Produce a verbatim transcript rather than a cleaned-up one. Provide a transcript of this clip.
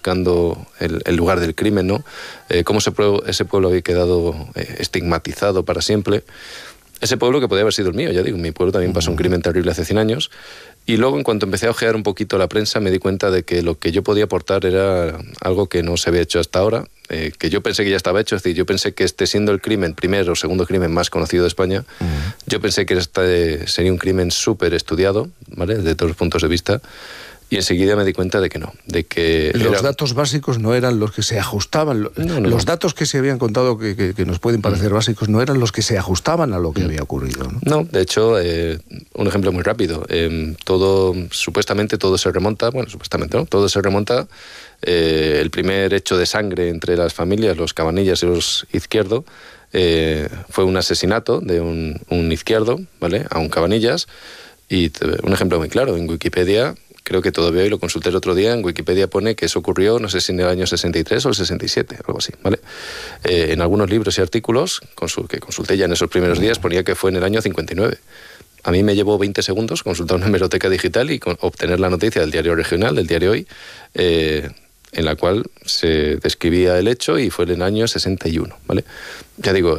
buscando el, el lugar del crimen, ¿no? Eh, cómo ese pueblo, ese pueblo había quedado eh, estigmatizado para siempre. Ese pueblo que podía haber sido el mío, ya digo, en mi pueblo también pasó un crimen terrible hace cien años. Y luego, en cuanto empecé a ojear un poquito la prensa, me di cuenta de que lo que yo podía aportar era algo que no se había hecho hasta ahora, eh, que yo pensé que ya estaba hecho. Es decir, yo pensé que este, siendo el crimen, primero o segundo crimen más conocido de España, uh-huh. yo pensé que este sería un crimen súper estudiado, ¿vale?, desde todos los puntos de vista. Y enseguida me di cuenta de que no, de que... Los era... datos básicos no eran los que se ajustaban. No, no, los no. datos que se habían contado que, que, que nos pueden parecer mm. básicos no eran los que se ajustaban a lo que mm. había ocurrido, ¿no? No, de hecho, eh, un ejemplo muy rápido. Eh, todo, supuestamente todo se remonta, bueno, supuestamente, ¿no? Todo se remonta, eh, el primer hecho de sangre entre las familias, los Cabanillas y los Izquierdo, eh, fue un asesinato de un, un Izquierdo, ¿vale?, a un Cabanillas. Y un ejemplo muy claro, en Wikipedia... Creo que todavía hoy lo consulté el otro día, en Wikipedia pone que eso ocurrió, no sé si en el año sesenta y tres o el sesenta y siete, algo así, ¿vale? Eh, en algunos libros y artículos que consulté ya en esos primeros días ponía que fue en el año cincuenta y nueve. A mí me llevó veinte segundos consultar una hemeroteca digital y obtener la noticia del diario regional, del diario Hoy, eh, en la cual se describía el hecho y fue en el año sesenta y uno, ¿vale? Ya digo...